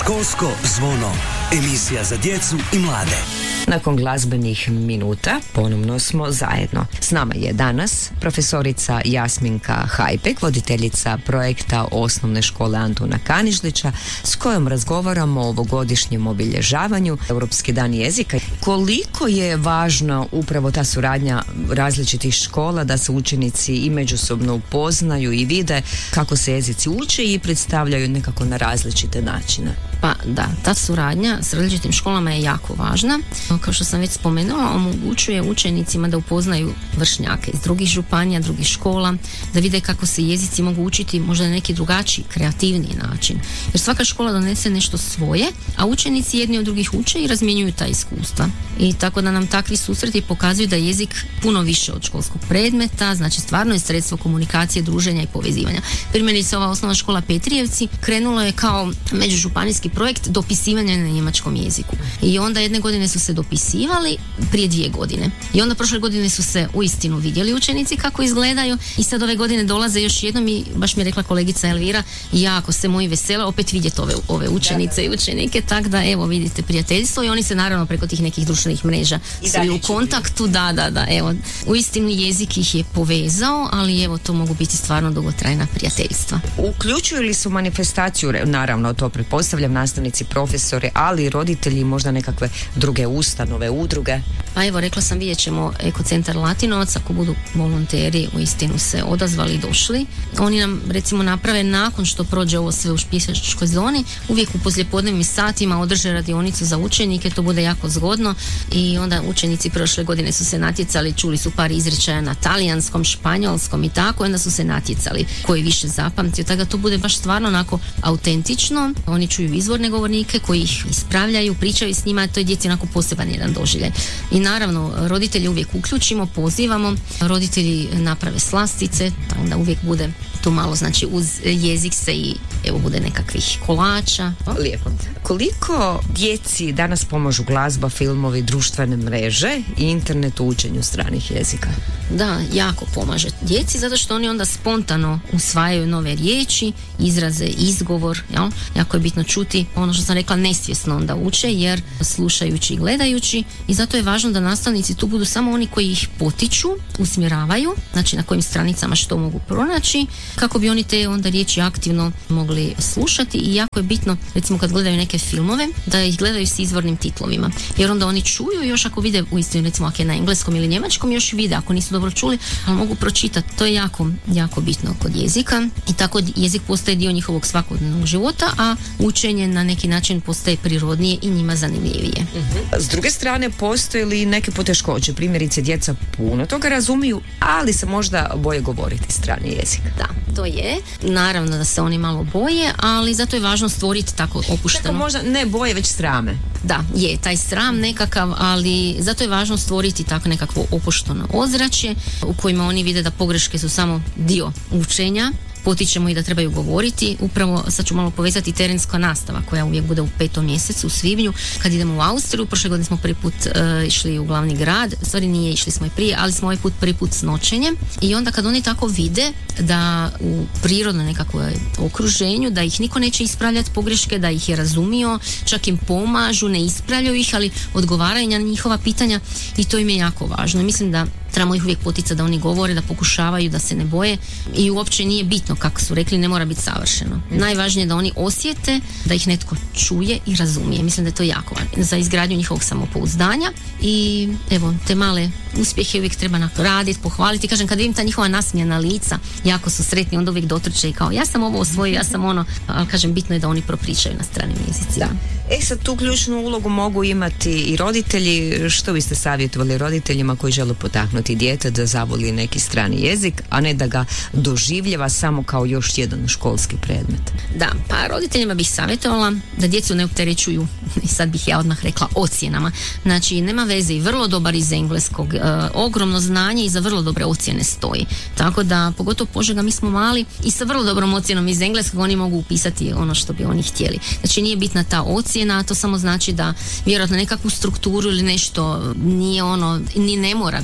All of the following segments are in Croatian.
Školsko zvono. Emisija za djecu i mlade. Nakon glazbenih minuta ponovno smo zajedno. S nama je danas profesorica Jasminka Hajpek, voditeljica projekta Osnovne škole Antuna Kanižlića, s kojom razgovaramo o ovogodišnjem obilježavanju Europski dan jezika. Koliko je važna upravo ta suradnja različitih škola da se učenici i međusobno upoznaju i vide kako se jezici uče i predstavljaju nekako na različite načine? Pa da, ta suradnja s različitim školama je jako važna. Kao što sam već spomenula, omogućuje učenicima da upoznaju vršnjake iz drugih županija, drugih škola, da vide kako se jezici mogu učiti možda na neki drugačiji, kreativniji način. Jer svaka škola donese nešto svoje, a učenici jedni od drugih uče i razmjenjuju ta iskustva. I tako da nam takvi susreti pokazuju da je jezik puno više od školskog predmeta, znači stvarno je sredstvo komunikacije, druženja i povezivanja. Primjerice, ova osnovna škola Petrijevci krenulo je kao međužupanijski projekt dopisivanja na njemačkom jeziku. I onda jedne godine su se dopisivali prije 2 godine. I onda prošle godine su se uistinu vidjeli učenici kako izgledaju i sad ove godine dolaze još jednom i baš mi je rekla kolegica Elvira, jako se moji vesele opet vidjeti ove učenice i učenike, tako da evo vidite prijateljstvo i oni se naravno preko tih nekih društvenih mreža svi u kontaktu, da, evo, uistinu jezik ih je povezao, ali evo to mogu biti stvarno dugotrajna prijateljstva. Uključuju li su manifestaciju, naravno to pretpostavljam, nastavnici, profesori, ali i roditelji, možda nekakve druge ustanove, udruge? Pa evo, rekla sam, vidjet ćemo Ekocentar Latinovac, ako budu volonteri uistinu se odazvali i došli. Oni nam recimo naprave nakon što prođe ovo sve u pješačkoj zoni, uvijek u poslijepodnevnim satima održe radionicu za učenike, to bude jako zgodno i onda učenici prošle godine su se natjecali, čuli su par izričaja na talijanskom, španjolskom i tako, onda su se natjecali koji više zapamtio, tako da to bude baš stvarno onako autentično. Oni čuju izvorne govornike koji ih ispravljaju, pričaju s njima, to je djeci onako poseban jedan doživljaj. I naravno, roditelji uvijek uključimo, pozivamo, roditelji naprave slastice, onda uvijek bude tu malo, znači uz jezik se i evo bude nekakvih kolača. Lijepo. Koliko djeci danas pomažu glazba, filmovi, društvene mreže i internet u učenju stranih jezika? Da, jako pomaže djeci zato što oni onda spontano usvajaju nove riječi, izraze, izgovor, jel? Jako je bitno čuti ono što sam rekla, nesvjesno onda uče jer slušajući i gledajući, i zato je važno da nastavnici tu budu samo oni koji ih potiču, usmjeravaju, znači na kojim stranicama što mogu pronaći, kako bi oni te onda riječi aktivno mogli slušati. I jako je bitno, recimo kad gledaju neke filmove, da ih gledaju s izvornim titlovima, jer onda oni čuju, još ako vide uistinu, recimo ako je na engleskom ili njemačkom, još vide ako nisu dobro čuli, ali mogu pročitati. To je jako, jako bitno kod jezika i tako jezik postaje dio njihovog svakodnevnog života, a učenje na neki način postaje prirodnije i njima zanimljivije. S druge strane, postoje li neke poteškoće? Primjerice, djeca puno toga razumiju, ali se možda boje govoriti strani jezik. Da, to je. Naravno da se oni malo boje, ali zato je važno stvoriti tako opušteno. Tako možda ne boje, već srame. Da, je, taj sram nekakav, ali zato je važno stvoriti tako nekakvo opušteno ozračje u kojima oni vide da pogreške su samo dio učenja. Potičemo i da trebaju govoriti. Upravo sad ću malo povezati terenska nastava koja uvijek bude u 5. mjesecu, u svibnju, kad idemo u Austriju. Prošle godine smo prvi put išli u glavni grad, stvari nije, išli smo i prije, ali smo ovaj put prvi put s noćenjem. I onda kad oni tako vide da u prirodnom nekakvom okruženju, da ih niko neće ispravljati pogreške, da ih je razumio, čak im pomažu, ne ispravljaju ih, ali odgovaraju na njihova pitanja, i to im je jako važno. Mislim da trebamo ih uvijek poticati da oni govore, da pokušavaju, da se ne boje, i uopće nije bitno, kako su rekli, ne mora biti savršeno. Najvažnije je da oni osjete da ih netko čuje i razumije. Mislim da je to jako važno za izgradnju njihovog samopouzdanja. I evo, te male uspjehe uvijek treba raditi, pohvaliti. Kažem, kad vidim ta njihova nasmijana lica, jako su sretni, onda uvijek dotrče i kao ja sam ovo osvojio, ja sam ono, ali kažem, bitno je da oni propričaju na stranim jezicima. Sad tu ključnu ulogu mogu imati i roditelji. Što biste savjetovali roditeljima koji žele potaknuti dijete da zavoli neki strani jezik, a ne da ga doživljava samo kao još jedan školski predmet? Da, pa roditeljima bih savjetovala da djecu ne opterećuju, i sad bih ja odmah rekla, ocjenama. Znači, nema veze, i vrlo dobar iz engleskog, ogromno znanje i za vrlo dobre ocjene stoji. Tako da, pogotovo Požega, mi smo mali i sa vrlo dobrom ocjenom iz engleskog oni mogu upisati ono što bi oni htjeli. Znači, nije bitna ta ocjena, to samo znači da vjerojatno nekakvu strukturu ili nešto nije ono, ni ne mora biti, kažem,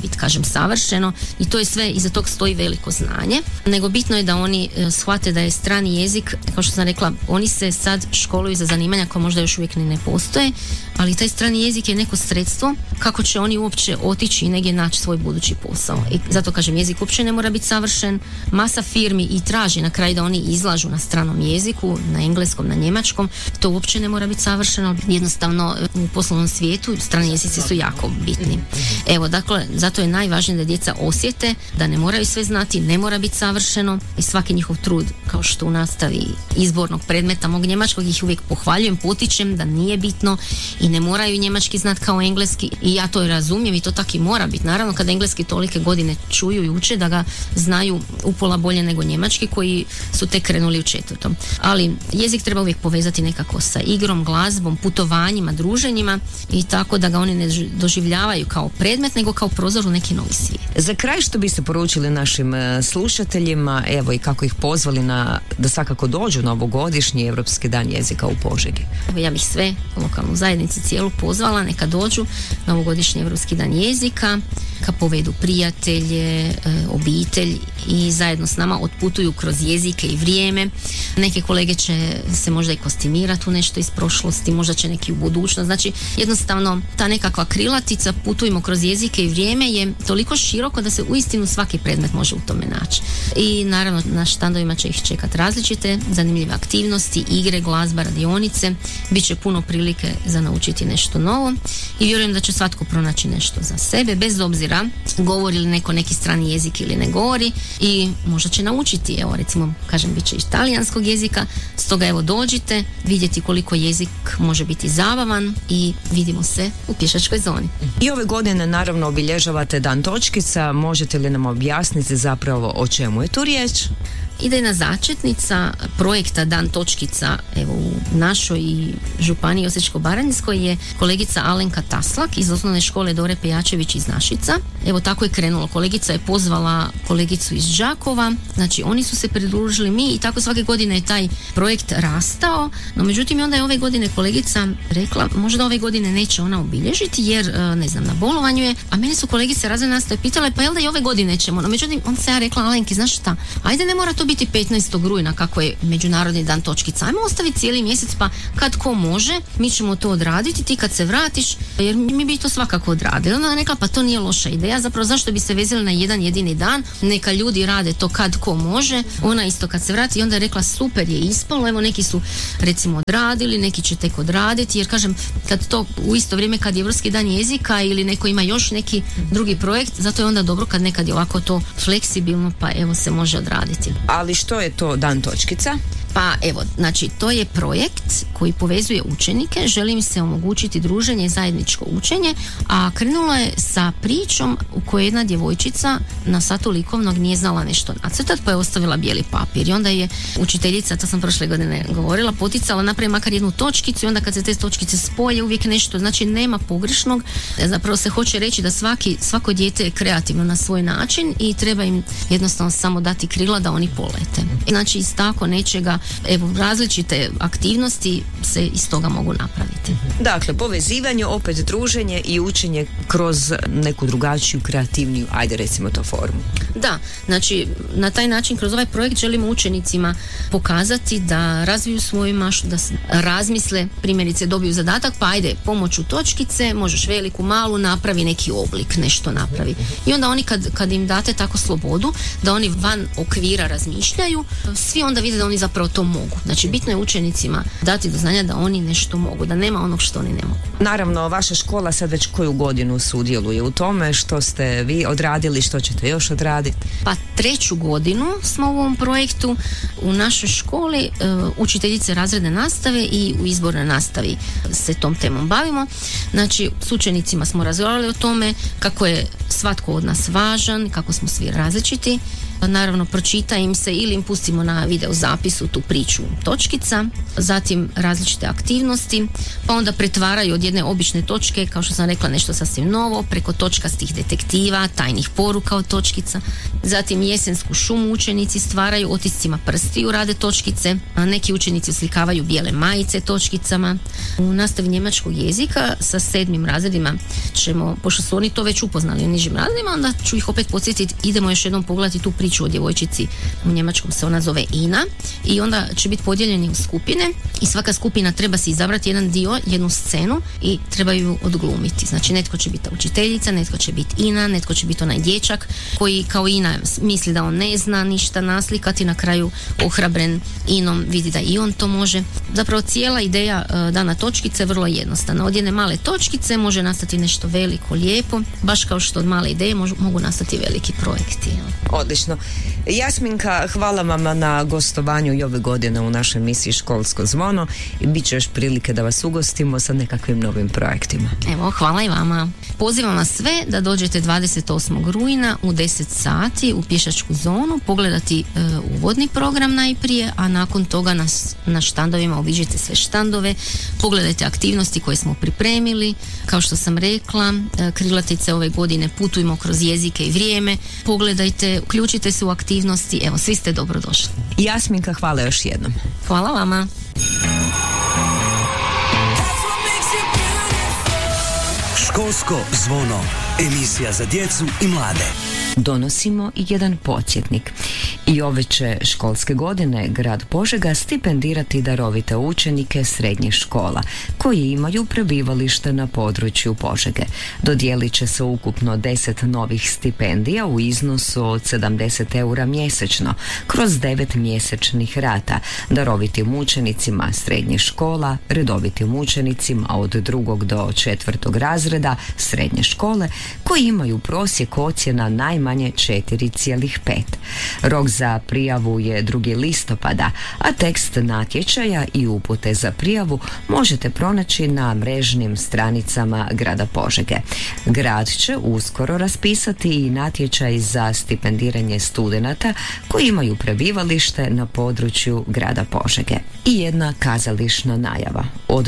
savršeno i to je sve, iza tog stoji veliko znanje, nego bitno je da oni shvate da je strani jezik, kao što sam rekla, oni se sad školuju za zanimanja koja možda još uvijek ni ne postoje, ali taj strani jezik je neko sredstvo kako će oni uopće otići i negdje naći svoj budući posao. I zato kažem, jezik uopće ne mora biti savršen. Masa firmi i traži na kraju da oni izlažu na stranom jeziku, na engleskom, na njemačkom. To uopće ne mora biti savršeno. Jednostavno u poslovnom svijetu strani jezici su jako bitni. Evo, dakle, zato je najvažnije da djeca osjete da ne moraju sve znati, ne mora biti savršeno i svaki njihov trud, kao što u nastavi izbornog predmeta mog njemačkog, ih uvijek pohvaljujem, potičem da nije bitno i ne moraju njemački znati kao engleski i ja to razumijem i to tako i mora biti. Naravno, kada engleski tolike godine čuju i uče da ga znaju upola bolje nego njemački koji su tek krenuli u 4. Ali jezik treba uvijek povezati nekako sa igrom, glazbom, putovanjima, druženjima i tako da ga oni ne doživljavaju kao predmet nego kao prozor u neki novi svijet. Za kraj, što biste poručili našim slušateljima, evo i kako ih pozvali da svakako dođu na ovogodišnji Europski dan jezika u Požegi? Ja bih sve lokalnu zajednicu cijelu pozvala neka dođu na ovogodišnji Europski dan jezika, ka povedu prijatelje, obitelj i zajedno s nama otputuju kroz jezike i vrijeme. Neke kolege će se možda i kostimirati u nešto iz prošlosti, možda će neki u budućnost. Znači, jednostavno, ta nekakva krilatica putujemo kroz jezike i vrijeme je toliko široko da se uistinu svaki predmet može u tome naći. I naravno, na štandovima će ih čekati različite zanimljive aktivnosti, igre, glazba, radionice. Biće puno prilike za naučiti nešto novo i vjerujem da će svatko pronaći nešto za sebe, bez obzira govori li neko neki strani jezik ili ne govori i možda će naučiti, evo recimo, kažem, bit će italijanskog jezika, stoga evo dođite vidjeti koliko jezik može biti zabavan i vidimo se u pješačkoj zoni. I ove godine naravno obilježavate Dan točkica, možete li nam objasniti zapravo o čemu je tu riječ? Idejna začetnica projekta Dan točkica, evo u našoj županiji Osječko-baranjskoj je kolegica Alenka Taslak iz osnovne škole Dore Pejačević iz Našica. Evo tako je krenulo. Kolegica je pozvala kolegicu iz Đakova, znači oni su se pridružili, mi i tako svake godine je taj projekt rastao, no međutim onda je ove godine kolegica rekla možda ove godine neće ona obilježiti jer ne znam, na bolovanju je, a mene su kolegice razredne nastave pitale pa jel da i ove godine ćemo, no međutim onda se ja rekla Alenki, znaš šta, ajde ne mora to biti 15. rujna kako je Međunarodni dan točkica. Ajmo ostaviti cijeli mjesec pa kad ko može, mi ćemo to odraditi, ti kad se vratiš, jer mi bi to svakako odradili. Ona je rekla pa to nije loša ideja, zapravo zašto bi se vezali na jedan jedini dan, neka ljudi rade to kad ko može, ona isto kad se vrati i onda je rekla super je ispalo, evo neki su recimo odradili, neki će tek odraditi, jer kažem kad to u isto vrijeme kad je Europski dan jezika ili neko ima još neki drugi projekt, zato je onda dobro kad nekad je ovako to fleksibilno pa evo se može odraditi. Ali što je to Dan točkica? Pa evo, znači to je projekt koji povezuje učenike, želi im se omogućiti druženje i zajedničko učenje, a krenulo je sa pričom u kojoj jedna djevojčica na satu likovnog nije znala nešto nacrtati, pa je ostavila bijeli papir i onda je učiteljica, to sam prošle godine govorila, poticala napravi makar jednu točkicu i onda kad se te točkice spoje uvijek nešto, znači nema pogrešnog, zapravo se hoće reći da svako dijete je kreativno na svoj način i treba im jednostavno samo dati krila da oni polete. Znači iz tako nečega, evo, različite aktivnosti se iz toga mogu napraviti. Dakle, povezivanje, opet druženje i učenje kroz neku drugačiju, kreativniju, ajde recimo to formu. Da, znači na taj način kroz ovaj projekt želimo učenicima pokazati da razviju svoju maštu, da razmisle, primjerice dobiju zadatak, pa ajde pomoću točkice, možeš veliku, malu, napravi neki oblik, nešto napravi. I onda oni kad im date tako slobodu, da oni van okvira razmišljaju, svi onda vide da oni zapravo to mogu. Znači bitno je učenicima dati do znanja da oni nešto mogu, da nema onog što oni ne mogu. Naravno, vaša škola sad već koju godinu sudjeluje u tome, što ste vi odradili, što ćete još odraditi? Pa 3. godinu smo u ovom projektu. U našoj školi učiteljice razredne nastave i u izbornoj nastavi se tom temom bavimo. Znači s učenicima smo razgovarali o tome kako je svatko od nas važan, kako smo svi različiti. naravno pročita im se ili im pustimo na video zapisu tu priču točkica, zatim različite aktivnosti, pa onda pretvaraju od jedne obične točke, kao što sam rekla, nešto sasvim novo, preko točkastih detektiva, tajnih poruka od točkica. Zatim jesensku šumu učenici stvaraju, otiscima prstiju rade točkice, a neki učenici uslikavaju bijele majice točkicama. U nastavi njemačkog jezika sa 7. razredima ćemo, pošto su oni to već upoznali u nižim razredima, onda ću ih opet podsjetiti, idemo još jednom pogledati tu priču o djevojčici, u njemačkom se ona zove Ina, i onda će biti podijeljeni u skupine i svaka skupina treba si izabrati jedan dio, jednu scenu i trebaju ju odglumiti. Znači netko će biti učiteljica, netko će biti Ina, netko će biti onaj dječak koji kao Ina misli da on ne zna ništa naslikati, na kraju ohrabren Inom vidi da i on to može. Zapravo cijela ideja dana točkice je vrlo jednostavna. Od jedne male točkice može nastati nešto veliko, lijepo, baš kao što od male ideje mogu nastati veliki projekti. Odlično. Jasminka, hvala vam na gostovanju i ove godine u našoj emisiji Školsko zvono i bit će još prilike da vas ugostimo sa nekakvim novim projektima. Evo, hvala i vama. Pozivam vas sve da dođete 28. rujna u 10 sati u pješačku zonu, pogledati uvodni program najprije, a nakon toga na štandovima obiđite sve štandove, pogledajte aktivnosti koje smo pripremili. Kao što sam rekla, krilatice ove godine Putujmo kroz jezike i vrijeme. Pogledajte, uključite se u aktivnosti. Evo, svi ste dobrodošli. Jasminka, hvala još jednom. Hvala vama. Školsko zvono, emisija za djecu i mlade. Donosimo i jedan podsjetnik. I ove će školske godine grad Požega stipendirati darovite učenike srednjih škola koji imaju prebivalište na području Požege. Dodijelit će se ukupno 10 novih stipendija u iznosu od 70 eura mjesečno kroz 9 mjesečnih rata darovitim učenicima srednjih škola, redovitim učenicima od 2. do 4. razreda srednje škole koji imaju prosjek ocjena najmanje 4,5. Rok za prijavu je 2. listopada, a tekst natječaja i upute za prijavu možete pronaći na mrežnim stranicama grada Požege. Grad će uskoro raspisati i natječaj za stipendiranje studenata koji imaju prebivalište na području grada Požege. I jedna kazališna najava. Od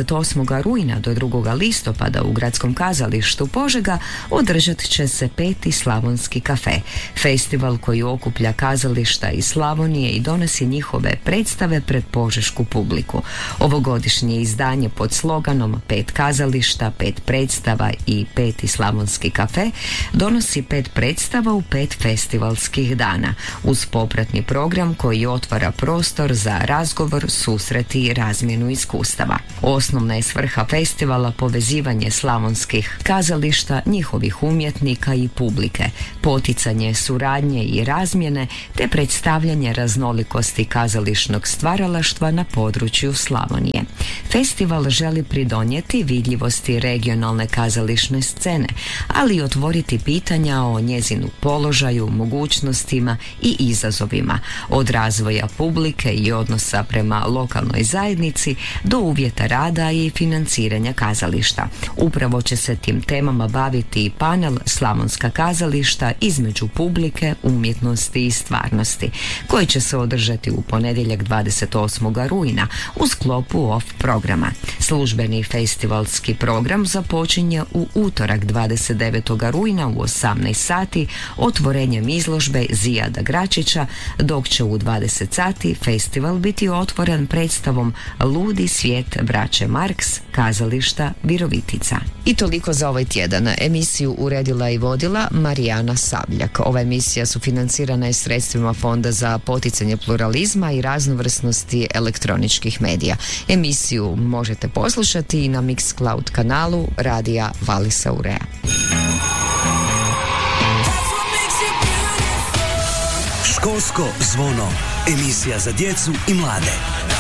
28. rujna do 2. listopada u gradskom kazalištu Požega održat će se 5. Slavonski kafe, festival koji okuplja kazališta iz Slavonije i donosi njihove predstave pred požešku publiku. Ovogodišnje izdanje pod sloganom 5 kazališta, 5 predstava i 5. Slavonski kafe donosi 5 predstava u 5 festivalskih dana, uz popratni program koji otvara prostor za razgovor, susret i razmjenu iskustava. Osnovna je svrha festivala povezivanje slavonskih kazališta, njihovih umjetnika i publike, poticanje suradnje i razmjene te predstavljanje raznolikosti kazališnog stvaralaštva na području Slavonije. Festival želi pridonijeti vidljivosti regionalne kazališne scene, ali i otvoriti pitanja o njezinu položaju, mogućnostima i izazovima, od razvoja publike i odnosa prema lokalnoj zajednici do uvjeta rada i financiranja kazališta. Upravo će se tim temama baviti i panel Slavonska kazališta između publike, umjetnosti i stvarnosti, koji će se održati u ponedjeljak 28. rujna u sklopu OFF programa. Službeni festivalski program započinje u utorak 29. rujna u 18 sati otvorenjem izložbe Zijada Gračića, dok će u 20 sati festival biti otvoren predstavom Ludi svijet braće Marks kazališta Virovitica. I toliko za ovaj tjedan. Emisiju uredila i vodila Marijana Sabljak. Ova emisija sufinancirana je sredstvima Fonda za poticanje pluralizma i raznovrsnosti elektroničkih medija. Emisiju možete poslušati i na Mixcloud kanalu Radija Valisa Urea. Školsko zvono, emisija za djecu i mlade.